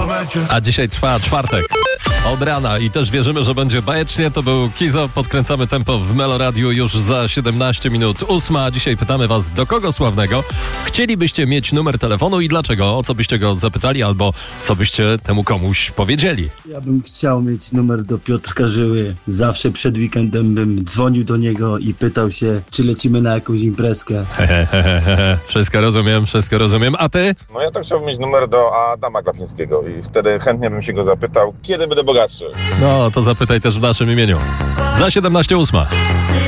A dzisiaj trwa czwartek od rana i też wierzymy, że będzie bajecznie. To był Kizo. Podkręcamy tempo w Meloradiu już za 17 minut 8. Dzisiaj pytamy was, do kogo sławnego chcielibyście mieć numer telefonu i dlaczego? O co byście go zapytali albo co byście temu komuś powiedzieli? Ja bym chciał mieć numer do Piotrka Żyły. Zawsze przed weekendem bym dzwonił do niego i pytał się, czy lecimy na jakąś imprezkę. Wszystko rozumiem. A ty? No ja to chciałbym mieć numer do Adama Glapińskiego i wtedy chętnie bym się go zapytał, kiedy będę bogatszy. No, to zapytaj też w naszym imieniu. Za 17:08.